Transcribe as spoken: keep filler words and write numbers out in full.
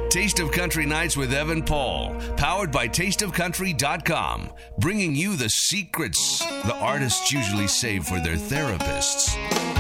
Taste of Country Nights with Evan Paul, powered by taste of country dot com, bringing you the secrets the artists usually save for their therapists.